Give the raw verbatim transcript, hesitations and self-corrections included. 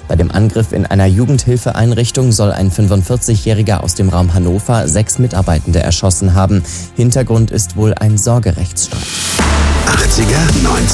Bei dem Angriff in einer Jugendhilfeeinrichtung soll ein fünfundvierzigjähriger aus dem Raum Hannover sechs Mitarbeitende erschossen haben. Hintergrund ist wohl ein Sorgerechtsstreit. achtziger, neunziger